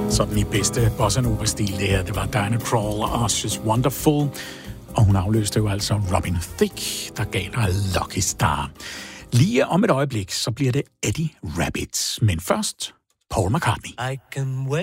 Sådan i bedste bossa nova-stil det her. Det var Diana Krall og She's Wonderful. Og hun afløste jo altså Robin Thicke, der gav dig Lucky Star. Lige om et øjeblik, så bliver det Eddie Rabbit. Men først, Paul McCartney. I can wait.